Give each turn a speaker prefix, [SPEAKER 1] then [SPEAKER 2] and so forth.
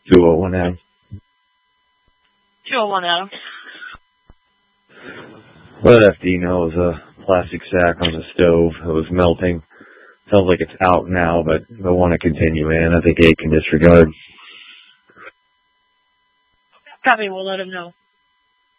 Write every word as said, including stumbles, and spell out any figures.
[SPEAKER 1] two oh one Adam.
[SPEAKER 2] two oh one Adam.
[SPEAKER 1] Let F D know it was a plastic sack on the stove. It was melting. Sounds like it's out now, but they'll want to continue in. I think eight can disregard.
[SPEAKER 2] Copy, we'll let him know.